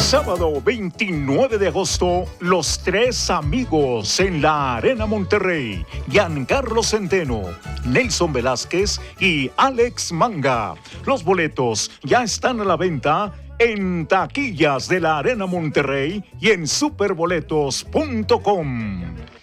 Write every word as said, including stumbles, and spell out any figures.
Sábado veintinueve de agosto, Los Tres Amigos en la Arena Monterrey. Giancarlo Centeno, Nelson Velázquez y Alex Manga. Los boletos ya están a la venta en taquillas de la Arena Monterrey y en superboletos punto com.